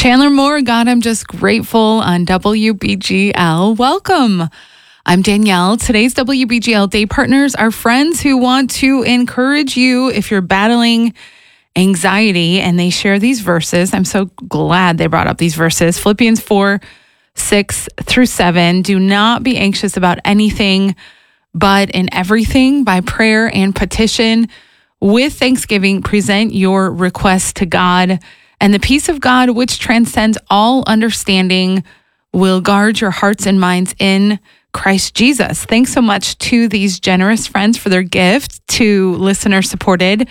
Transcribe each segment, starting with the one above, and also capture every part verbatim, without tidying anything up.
Chandler Moore, God, I'm just grateful on W B G L. Welcome. I'm Danielle. Today's W B G L day partners are friends who want to encourage you if you're battling anxiety, and they share these verses. I'm so glad they brought up these verses. Philippians four, six through seven. Do not be anxious about anything, but in everything, by prayer and petition, with thanksgiving, present your requests to God. And the peace of God, which transcends all understanding, will guard your hearts and minds in Christ Jesus. Thanks so much to these generous friends for their gift to listener-supported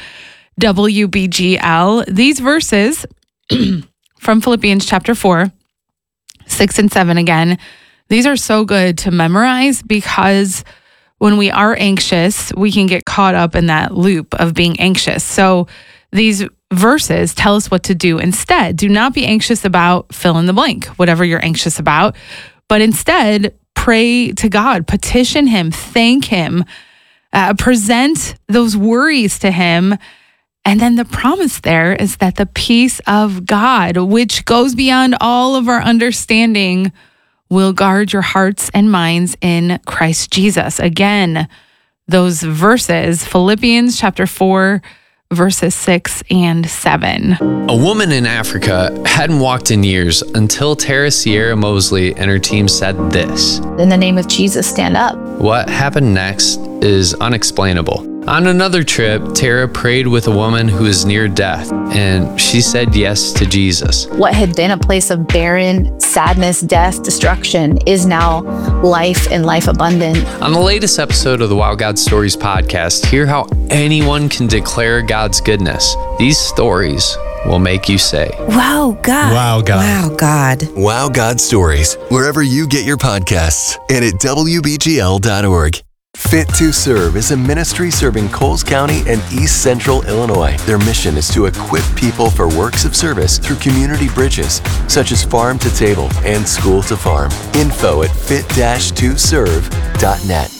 W B G L. These verses from Philippians chapter four, six and seven again, these are so good to memorize because when we are anxious, we can get caught up in that loop of being anxious. So these verses tell us what to do instead. Do not be anxious about fill in the blank, whatever you're anxious about, but instead pray to God, petition Him, thank Him, uh, present those worries to Him. And then the promise there is that the peace of God, which goes beyond all of our understanding, will guard your hearts and minds in Christ Jesus. Again, those verses, Philippians chapter four, verses six and seven. A woman in Africa hadn't walked in years until Tara Sierra Mosley and her team said this. In the name of Jesus, stand up. What happened next is unexplainable. On another trip, Tara prayed with a woman who is near death, and she said yes to Jesus. What had been a place of barren, sadness, death, destruction is now life and life abundant. On the latest episode of the Wow God Stories podcast, hear how anyone can declare God's goodness. These stories will make you say, Wow, God. Wow, God. Wow, God. Wow God Stories, wherever you get your podcasts and at W B G L dot org. Fit to Serve is a ministry serving Coles County and East Central Illinois. Their mission is to equip people for works of service through community bridges, such as farm to table and school to farm. Info at fit to serve dot net.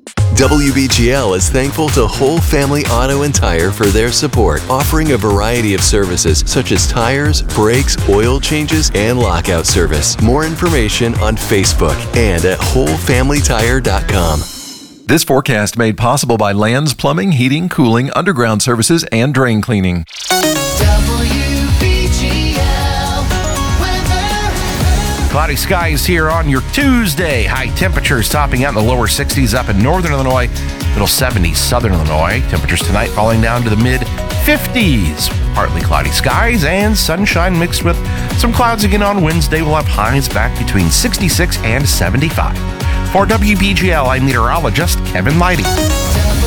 W B G L is thankful to Whole Family Auto and Tire for their support, offering a variety of services such as tires, brakes, oil changes, and lockout service. More information on Facebook and at whole family tire dot com. This forecast made possible by Lands Plumbing, Heating, Cooling, Underground Services, and Drain Cleaning. W B G L weather. Cloudy skies here on your Tuesday. High temperatures topping out in the lower sixties up in northern Illinois, middle seventies southern Illinois. Temperatures tonight falling down to the mid fifties. Partly cloudy skies and sunshine mixed with some clouds again on Wednesday. We'll have highs back between sixty-six and seventy-five. For W B G L, I'm meteorologist Kevin Leidy.